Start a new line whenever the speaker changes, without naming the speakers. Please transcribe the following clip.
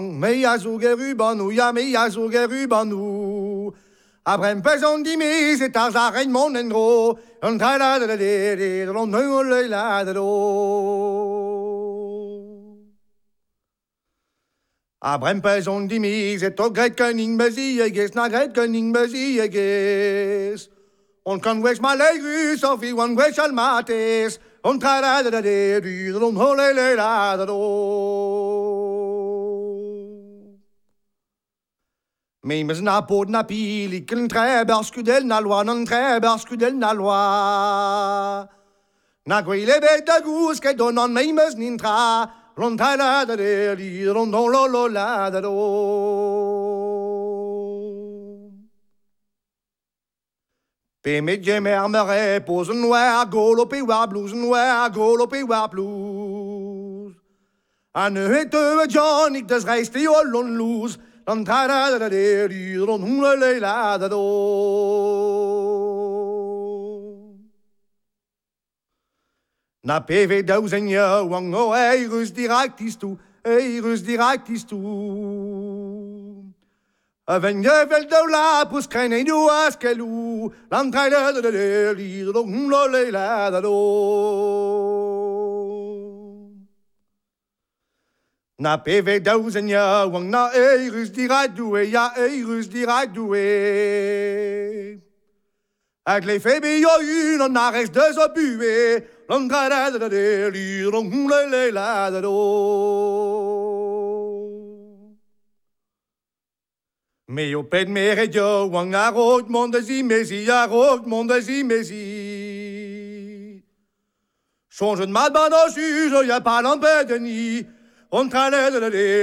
Meia zugerubanu, ja meia zugerubanu. Abrem pezon di mi, c'est Tarzan mon endro. On traila de la on ne la de Abrem pezon di mi, c'est to gret koning bezieges, na gret koning bezieges. On kan wees maar legus, of wie one wees al mates. On traila de la on hole la de Memes na pod na pil, ik een treberskudel na loi, non treberskudel na loi. Na gwele bet da gous, ke donan memes nintra, ronta la da de li, rondon lo la da do. Pe medje mermere, pose noir, golope war blues, noir, golope war blues. An hete John, ik des reiste jo lon loes, dan tada da de di ron hule la da do. Na PV douzenja wang o eirus directis toe, eirus directis toe. Aven je vel do la pus krene du askelu, dan tada da de di ron hule la da do. Na PV douzenja wang na eirus direct doe, ja eirus direct doe. Ik leef bij jou dan naar rechts dus op uwe, dan gaat het de lier, dan le la de do. Me op het meer jo wang na rood monde zi mesi, ja rood monde zi mesi. Change de mat ban au sujet, y'a pas l'empêche de ni. On traînait de